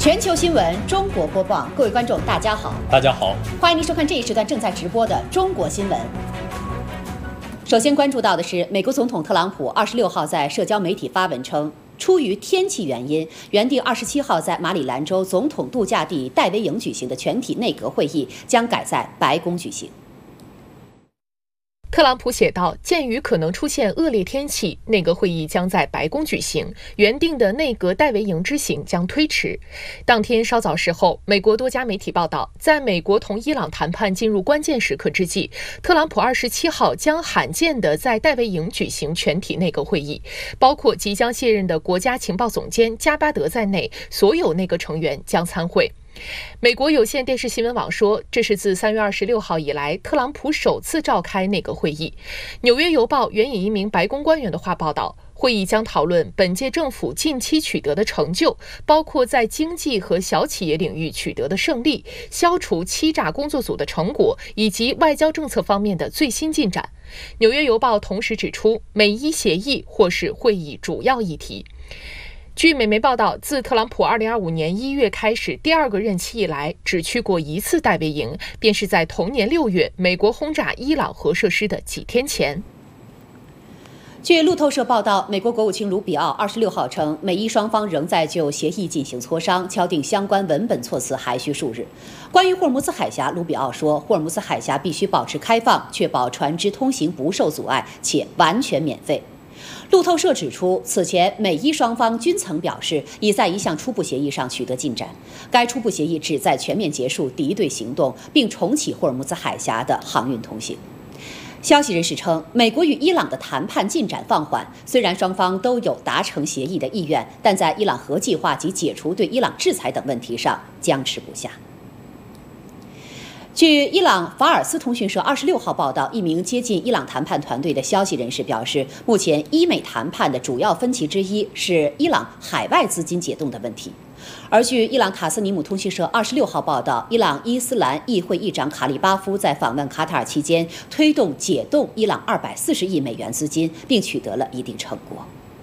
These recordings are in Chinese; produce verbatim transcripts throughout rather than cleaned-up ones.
全球新闻中国播报，各位观众，大家好， 大家好， 欢迎您收看这一时段正在直播的中国新闻。首先关注到的是，美国总统特朗普二十六号在社交媒体发文称，出于天气原因，原定二十七号在马里兰州总统度假地戴维营举行的全体内阁会议将改在白宫举行。 特朗普写道，鉴于可能出现恶劣天气，内阁会议将在白宫举行，原定的内阁戴维营之行将推迟。当天稍早时候，美国多家媒体报道，在美国同伊朗谈判进入关键时刻之际，特朗普二十七号将罕见地在戴维营举行全体内阁会议，包括即将卸任的国家情报总监加巴德在内，所有内阁成员将参会。美国有线电视新闻网说，这是自三月二十六号以来，特朗普首次召开内阁会议。纽约邮报援引一名白宫官员的话报道，会议将讨论本届政府近期取得的成就，包括在经济和小企业领域取得的胜利、消除欺诈工作组的成果，以及外交政策方面的最新进展。纽约邮报同时指出，美伊协议或是会议主要议题。据美媒报道，自特朗普二零二五年一月开始第二个任期以来，只去过一次戴维营，便是在同年六月美国轰炸伊朗核设施的几天前。 据路透社报道，美国国务卿卢比奥二十六号称，美伊双方仍在就协议进行磋商，敲定相关文本措辞还需数日。关于霍尔木兹海峡，卢比奥说，霍尔木兹海峡必须保持开放，确保船只通行不受阻碍，且完全免费。路透社指出，此前美伊双方均曾表示已在一项初步协议上取得进展，该初步协议旨在全面结束敌对行动，并重启霍尔木兹海峡的航运通行。消息人士称，美国与伊朗的谈判进展放缓，虽然双方都有达成协议的意愿，但在伊朗核计划及解除对伊朗制裁等问题上僵持不下。据伊朗法尔斯通讯社二十六号报道，一名接近伊朗谈判团队的消息人士表示，目前伊美谈判的主要分歧之一是伊朗海外资金解冻的问题。而据伊朗塔斯尼姆通讯社二十六号报道，伊朗伊斯兰议会议长卡利巴夫在访问卡塔尔期间，推动解冻伊朗二百四十亿美元资金，并取得了一定成果。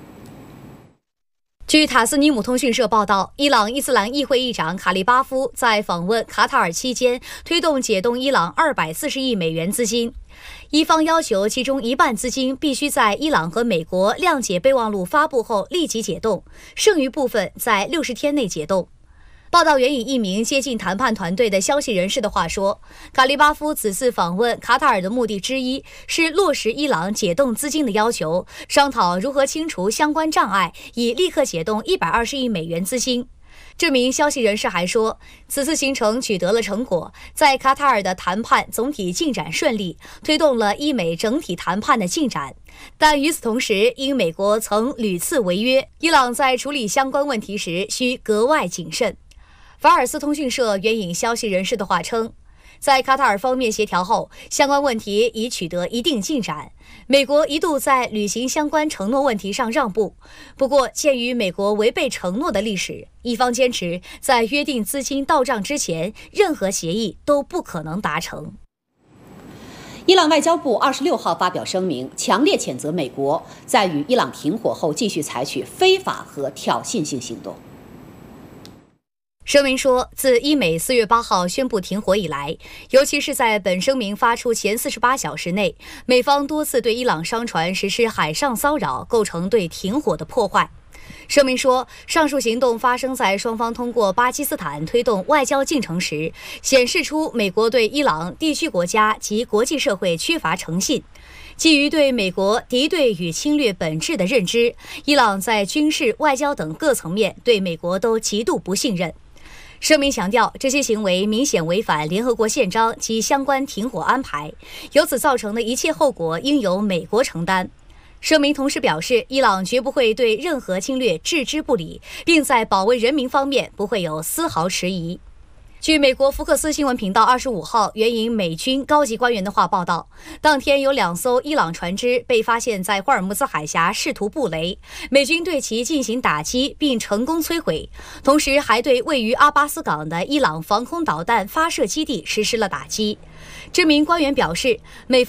据塔斯尼姆通讯社报道，伊朗伊斯兰议会议长卡利巴夫在访问卡塔尔期间，推动解冻伊朗二百四十亿美元资金。伊方要求其中一半资金必须在伊朗和美国谅解备忘录发布后立即解冻，剩余部分在六十天内解冻。报道援引一名接近谈判团队的消息人士的话说，卡利巴夫此次访问卡塔尔的目的之一是落实伊朗解冻资金的要求，商讨如何清除相关障碍，以立刻解冻一百二十亿美元资金。这名消息人士还说，此次行程取得了成果，在卡塔尔的谈判总体进展顺利，推动了伊美整体谈判的进展。但与此同时，因美国曾屡次违约，伊朗在处理相关问题时需格外谨慎。法尔斯通讯社援引消息人士的话称，在卡塔尔方面协调后，相关问题已取得一定进展。美国一度在履行相关承诺问题上让步，不过鉴于美国违背承诺的历史，伊方坚持在约定资金到账之前，任何协议都不可能达成。 伊朗外交部二十六号发表声明，强烈谴责美国在与伊朗停火后继续采取非法和挑衅性行动。 声明说，自伊美四月八号宣布停火以来，尤其是在本声明发出前四十八小时内，美方多次对伊朗商船实施海上骚扰，构成对停火的破坏。声明说，上述行动发生在双方通过巴基斯坦推动外交进程时，显示出美国对伊朗地区国家及国际社会缺乏诚信。基于对美国敌对与侵略本质的认知，伊朗在军事、外交等各层面对美国都极度不信任。声明强调，这些行为明显违反联合国宪章及相关停火安排，由此造成的一切后果应由美国承担。声明同时表示，伊朗绝不会对任何侵略置之不理，并在保卫人民方面不会有丝毫迟疑。据美国福克斯新闻频道二十五号援引美军高级官员的话报道，当天有两艘伊朗船只被发现在霍尔木兹海峡试图布雷，美军对其进行打击并成功摧毁，同时还对位于阿巴斯港的伊朗防空导弹发射基地实施了打击。这名官员表示，美